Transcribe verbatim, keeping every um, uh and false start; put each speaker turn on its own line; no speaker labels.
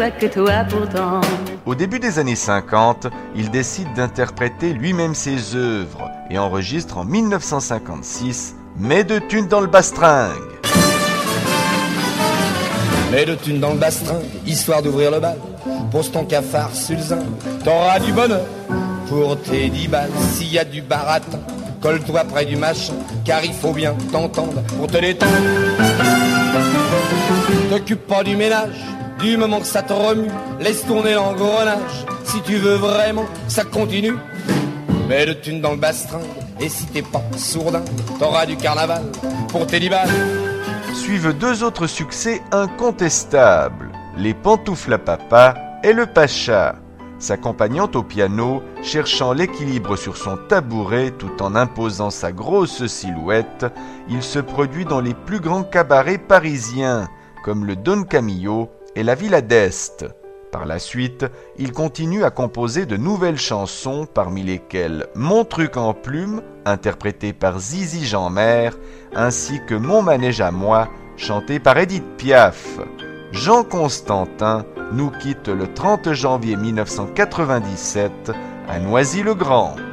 pas que toi pourtant.
Au début des années cinquante, il décide d'interpréter lui-même ses œuvres et enregistre en mille neuf cent cinquante-six « Mets de thunes dans le bastringue ».
Mets de thunes dans le bastringue, histoire d'ouvrir le bal. Pose ton cafard sur le zinc, t'auras du bonheur pour tes dix balles. S'il y a du baratin, colle-toi près du machin, car il faut bien t'entendre pour te détendre. T'occupe pas du ménage, du moment que ça te remue, laisse tourner l'engrenage, si tu veux vraiment que ça continue. Mets de thunes dans le bastringue, et si t'es pas sourdin, t'auras du carnaval pour tes dix balles.
Suivent deux autres succès incontestables, Les pantoufles à papa et Le Pacha, s'accompagnant au piano, cherchant l'équilibre sur son tabouret tout en imposant sa grosse silhouette. Il se produit dans les plus grands cabarets parisiens, comme le Don Camillo et la Villa d'Est. Par la suite, il continue à composer de nouvelles chansons, parmi lesquelles Mon truc en plume, interprété par Zizi Jeanmaire, ainsi que Mon manège à moi, chanté par Édith Piaf. Jean Constantin nous quitte le trente janvier mille neuf cent quatre-vingt-dix-sept à Noisy-le-Grand.